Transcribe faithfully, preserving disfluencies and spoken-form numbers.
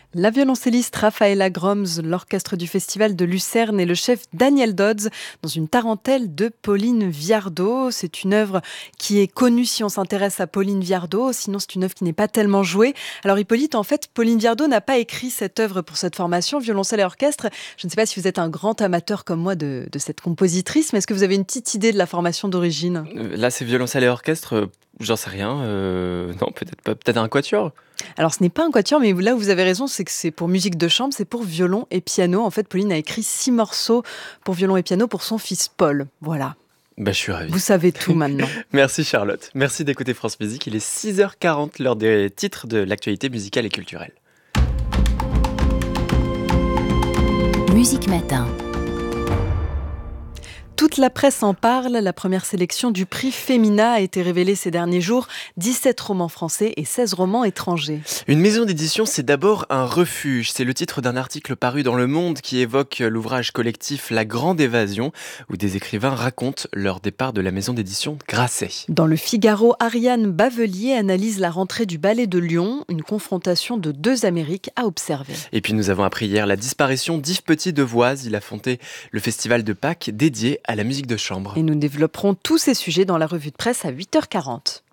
La violoncelliste Raphaëla Groms, l'orchestre du festival de Lucerne et le chef Daniel Dodds dans une tarentelle de Pauline Viardot. C'est une œuvre qui est connue si on s'intéresse à Pauline Viardot, sinon c'est une œuvre qui n'est pas tellement jouée. Alors Hippolyte, en fait, Pauline Viardot n'a pas écrit cette œuvre pour cette formation, violoncelle et orchestre. Je ne sais pas si vous êtes un grand amateur comme moi de, de cette compositrice, mais est-ce que vous avez une petite idée de la formation d'origine ? Euh, Là, c'est violoncelle et orchestre, euh, j'en sais rien. euh, non, peut-être pas. Peut-être un quatuor. Alors ce n'est pas un quatuor, mais là où vous avez raison, c'est que c'est pour musique de chambre, c'est pour violon et piano. En fait, Pauline a écrit six morceaux pour violon et piano pour son fils Paul. Voilà, Bah, je suis ravi. vous savez tout maintenant. Merci Charlotte. Merci d'écouter France Musique. Il est six heures quarante, l'heure des titres de l'actualité musicale et culturelle. Musique Matin. Toute la presse en parle. La première sélection du prix Femina a été révélée ces derniers jours. dix-sept romans français et seize romans étrangers. Une maison d'édition, c'est d'abord un refuge. C'est le titre d'un article paru dans Le Monde qui évoque l'ouvrage collectif La Grande Évasion, où des écrivains racontent leur départ de la maison d'édition Grasset. Dans le Figaro, Ariane Bavelier analyse la rentrée du Ballet de Lyon, une confrontation de deux Amériques à observer. Et puis nous avons appris hier la disparition d'Yves Petit de Voise. Il a fondé le festival de Pâques dédié à la musique de chambre. Et nous développerons tous ces sujets dans la revue de presse à huit heures quarante.